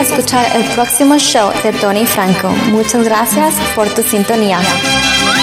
escuchar el próximo show de Tony Franco. Muchas gracias por tu sintonía.